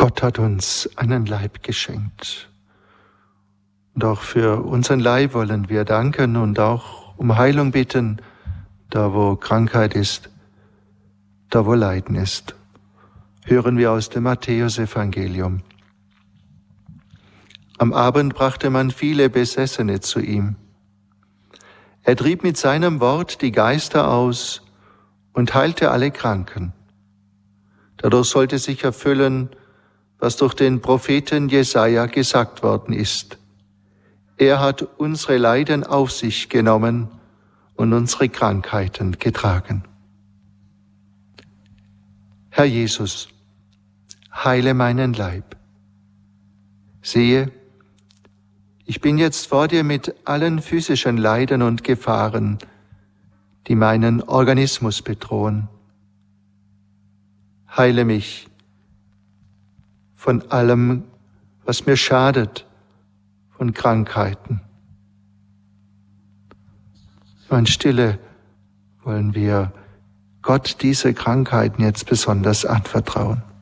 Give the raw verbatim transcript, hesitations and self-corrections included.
Gott hat uns einen Leib geschenkt. Und auch für unseren Leib wollen wir danken und auch um Heilung bitten, da wo Krankheit ist, da wo Leiden ist. Hören wir aus dem Matthäusevangelium. Am Abend brachte man viele Besessene zu ihm. Er trieb mit seinem Wort die Geister aus und heilte alle Kranken. Dadurch sollte sich erfüllen, was durch den Propheten Jesaja gesagt worden ist. Er hat unsere Leiden auf sich genommen und unsere Krankheiten getragen. Herr Jesus, heile meinen Leib. Siehe, ich bin jetzt vor dir mit allen physischen Leiden und Gefahren, die meinen Organismus bedrohen. Heile mich von allem, was mir schadet, von Krankheiten. So in Stille wollen wir Gott diese Krankheiten jetzt besonders anvertrauen.